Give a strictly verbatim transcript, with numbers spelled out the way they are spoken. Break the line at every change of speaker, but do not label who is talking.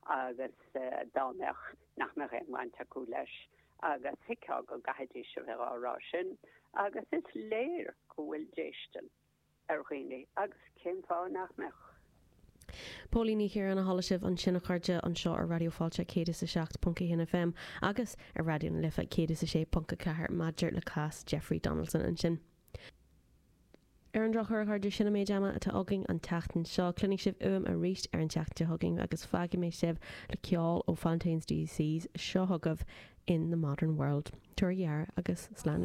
agus dámech nach me réimhainte go leis agus hiá go gaidí se bheithrá sin agus is léir go bhfuil déistin ar riine agus cén fá nach mech.
Pólíní hir an hala sibh an sinna chuirde an seo ar radioáilte cé sa seacht punca hin F M agus ar radioún lifa cé sa sé punca cethir maidir le cás Jeffrey Donaldson an sin. Ar an drochar chuirde sinna méid ama atá agin an teachtain seo clunig sibh uam a ríist ar an teachta thugging agus fági méid sibh le ceol ó Fontaine's D C's seo thugah in the modern world. Tuair dhear agus slán